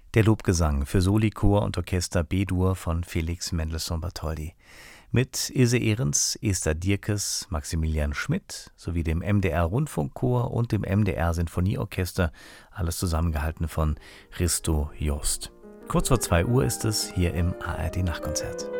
Der Lobgesang für Soli-Chor und Orchester B-Dur von Felix Mendelssohn Bartholdy. Mit Ilse Ehrens, Esther Dierkes, Maximilian Schmidt sowie dem MDR-Rundfunkchor und dem MDR-Sinfonieorchester, alles zusammengehalten von Risto Jost. Kurz vor 2 Uhr ist es hier im ARD-Nachtkonzert.